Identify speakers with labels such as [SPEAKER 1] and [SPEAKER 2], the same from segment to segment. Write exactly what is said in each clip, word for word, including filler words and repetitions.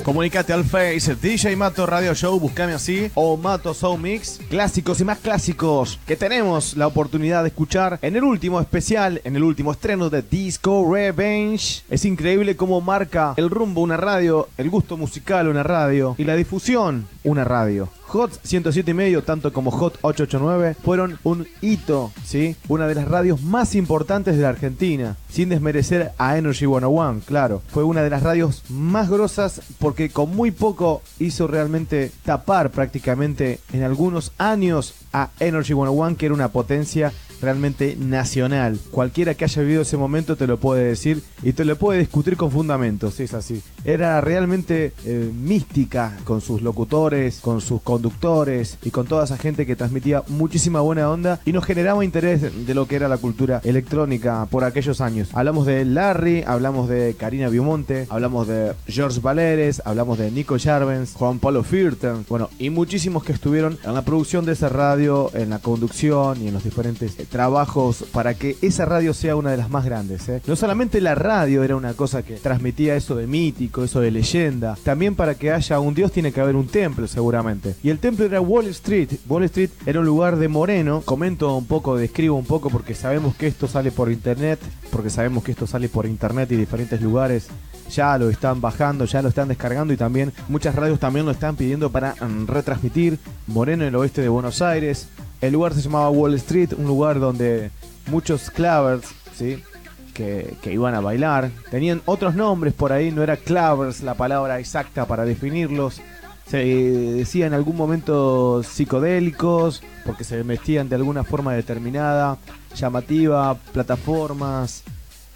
[SPEAKER 1] Comunicate al Face, D J Mato Radio Show, buscame así, o Mato Show Mix. Clásicos y más clásicos que tenemos la oportunidad de escuchar en el último especial, en el último estreno de Disco Revenge. Es increíble cómo marca el rumbo una radio, el gusto musical una radio y la difusión una radio. Hot ciento siete y medio, tanto como Hot ochocientos ochenta y nueve, fueron un hito, ¿sí? Una de las radios más importantes de la Argentina, sin desmerecer a Energy ciento uno, claro. Fue una de las radios más grosas porque con muy poco hizo realmente tapar prácticamente en algunos años a Energy ciento uno, que era una potencia realmente nacional. Cualquiera que haya vivido ese momento te lo puede decir y te lo puede discutir con fundamentos, es así. Era realmente eh, mística con sus locutores, con sus conductores y con toda esa gente que transmitía muchísima buena onda y nos generaba interés de lo que era la cultura electrónica por aquellos años. Hablamos de Larry, hablamos de Karina Biomonte, hablamos de George Valeres, hablamos de Nico Jarvens, Juan Pablo Firten, bueno, y muchísimos que estuvieron en la producción de esa radio, en la conducción y en los diferentes eh, trabajos para que esa radio sea una de las más grandes, ¿eh? No solamente la radio era una cosa que transmitía eso de mítico, eso de leyenda, también para que haya un dios tiene que haber un templo seguramente. Y el templo era Wall Street. Wall Street era un lugar de Moreno. Comento un poco, describo un poco porque sabemos que esto sale por internet, porque sabemos que esto sale por internet y diferentes lugares ya lo están bajando, ya lo están descargando y también muchas radios también lo están pidiendo para um, retransmitir. Moreno, el oeste de Buenos Aires. El lugar se llamaba Wall Street, un lugar donde muchos clavers, ¿sí? Que, que iban a bailar. Tenían otros nombres por ahí, no era clavers la palabra exacta para definirlos. Se decía en algún momento psicodélicos, porque se vestían de alguna forma determinada, llamativa, plataformas,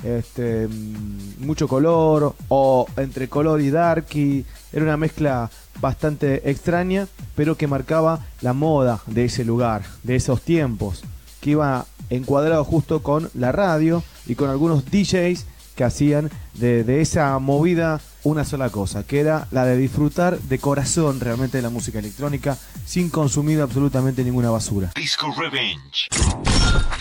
[SPEAKER 1] este, mucho color, o entre color y darky. Era una mezcla bastante extraña, pero que marcaba la moda de ese lugar, de esos tiempos, que iba encuadrado justo con la radio y con algunos D Js que hacían de, de esa movida una sola cosa, que era la de disfrutar de corazón realmente de la música electrónica sin consumir absolutamente ninguna basura.
[SPEAKER 2] Disco Revenge.